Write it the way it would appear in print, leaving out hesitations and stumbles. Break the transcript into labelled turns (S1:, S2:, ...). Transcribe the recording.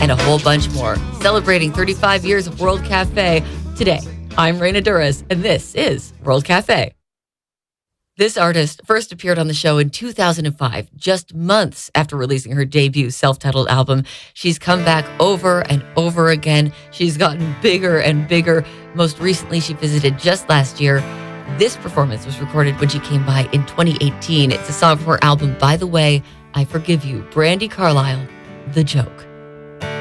S1: and a whole bunch more. Celebrating 35 years of World Cafe. Today, I'm Reina Duras, and this is World Cafe. This artist first appeared on the show in 2005, just months after releasing her debut self-titled album. She's come back over and over again. She's gotten bigger and bigger. Most recently, she visited just last year. This performance was recorded when she came by in 2018. It's a song from her album, By the Way, I Forgive You. Brandi Carlile, The Joke.